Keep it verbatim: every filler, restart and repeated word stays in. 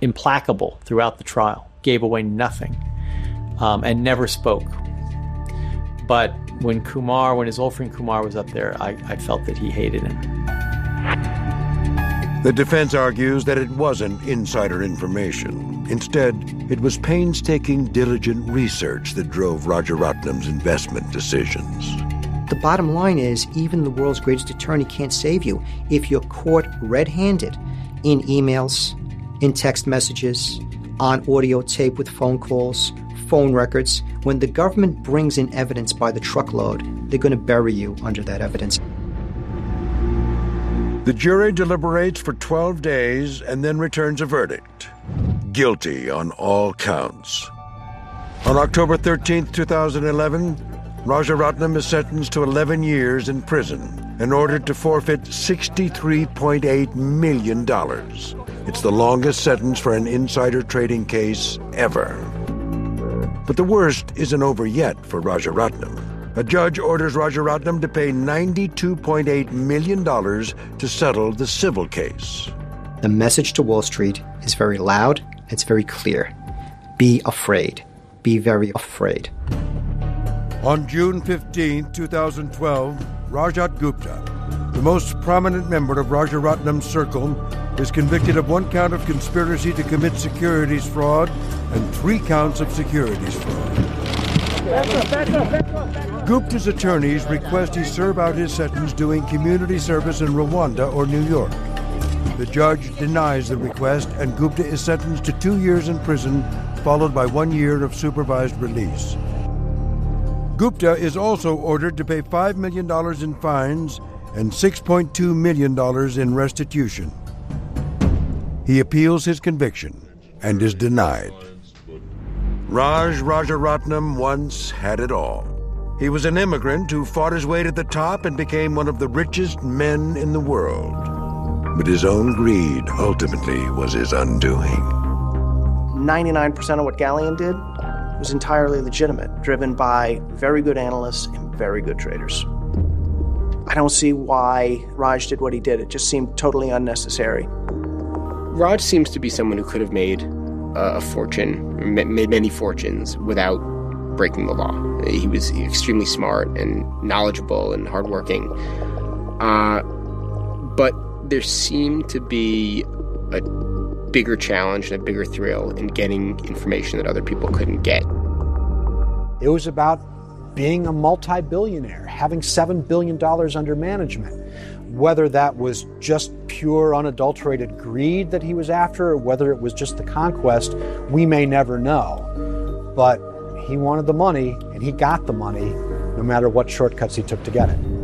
implacable throughout the trial, gave away nothing, um, and never spoke. But when Kumar, when his old friend Kumar was up there, I, I felt that he hated him. The defense argues that it wasn't insider information. Instead, it was painstaking, diligent research that drove Rajaratnam's investment decisions. The bottom line is, even the world's greatest attorney can't save you if you're caught red-handed in emails, in text messages, on audio tape with phone calls, phone records. When the government brings in evidence by the truckload, they're going to bury you under that evidence. The jury deliberates for twelve days and then returns a verdict. Guilty on all counts. On October thirteenth, two thousand eleven, Rajaratnam is sentenced to eleven years in prison and ordered to forfeit sixty-three point eight million dollars. It's the longest sentence for an insider trading case ever. But the worst isn't over yet for Rajaratnam. A judge orders Rajaratnam to pay ninety-two point eight million dollars to settle the civil case. The message to Wall Street is very loud, it's very clear. Be afraid. Be very afraid. On June fifteenth, two thousand twelve, Rajat Gupta, the most prominent member of Rajaratnam's circle, is convicted of one count of conspiracy to commit securities fraud and three counts of securities fraud. Back up, back up, back up, back up. Gupta's attorneys request he serve out his sentence doing community service in Rwanda or New York. The judge denies the request, and Gupta is sentenced to two years in prison, followed by one year of supervised release. Gupta is also ordered to pay five million dollars in fines and six point two million dollars in restitution. He appeals his conviction and is denied. Raj Rajaratnam once had it all. He was an immigrant who fought his way to the top and became one of the richest men in the world. But his own greed ultimately was his undoing. ninety-nine percent of what Galleon did was entirely legitimate, driven by very good analysts and very good traders. I don't see why Raj did what he did. It just seemed totally unnecessary. Raj seems to be someone who could have made uh, a fortune, made many fortunes without breaking the law. He was extremely smart and knowledgeable and hardworking. Uh, but there seemed to be a bigger challenge and a bigger thrill in getting information that other people couldn't get. It was about being a multi-billionaire, having seven billion dollars under management. Whether that was just pure, unadulterated greed that he was after, or whether it was just the conquest, we may never know. But he wanted the money, and he got the money, no matter what shortcuts he took to get it.